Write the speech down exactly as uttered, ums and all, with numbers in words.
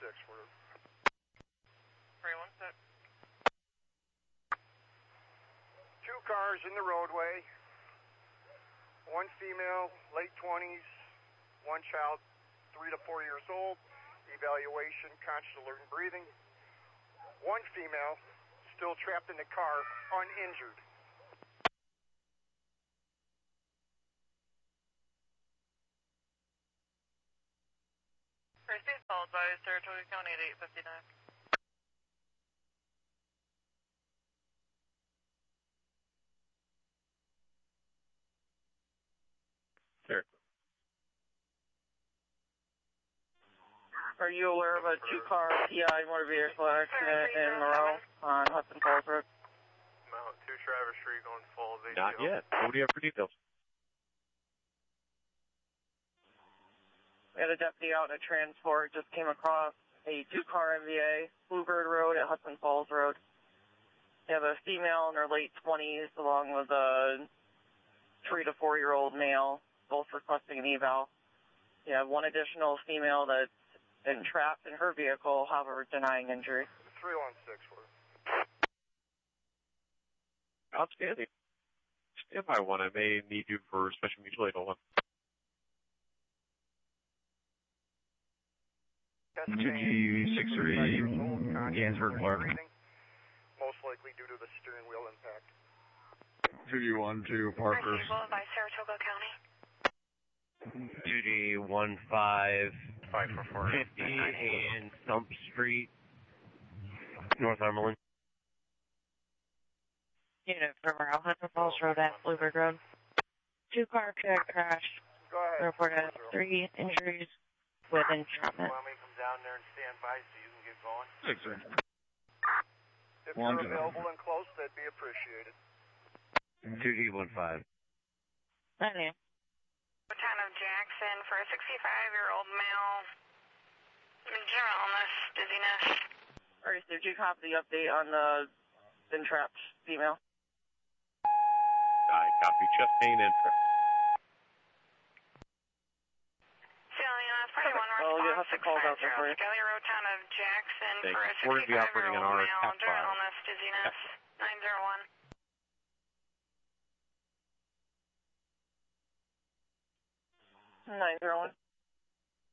six, word. three one six. Two cars in the roadway. One female, late twenties. One child, three to four years old. Evaluation, conscious, alert, and breathing. One female, still trapped in the car, uninjured. Receive called by Saratoga County at eight fifty-nine. Sure. Are you aware of a two-car P I motor vehicle accident in Monroe on Hudson Falls Road? Mount two Traverse Street going full of A C O. Not yet. What do you have for details? We had a deputy out in a transport, just came across a two-car M V A, Bluebird Road at Hudson Falls Road. We have a female in her late twenties along with a three to four-year-old male, both requesting an eval. You have one additional female that's been trapped in her vehicle, however, denying injury. three one six, word. Outstanding. Stand by one. I may need you for special mutual aid. Hold on. two G six three, Gansburg Park. Most likely due to the steering wheel impact. two G one two, Parker. by Saratoga County. two G one five five four four. fifty and Stump Street, Northumberland. Unit from Monroe, Hudson Falls Road at Bluebird Road. Two-car crash. Go ahead. Reported three injuries with entrapment. Want me to come down there and stand by so you can get going? Six three. If One, you're two. available and close, that'd be appreciated. two G one five. Nine a.m. Town of Jackson for a sixty-five-year-old male. General illness, dizziness. All right, so did you copy the update on the been trapped female? I copy chest pain and trip. Celia, forty-one Well, you'll response, have to call out there for you. Skelly Road, Town of Jackson Thank for a you. We're going to be operating on sixty-five-year-old our male. cat General file. illness, dizziness, nine zero one. nine zero one.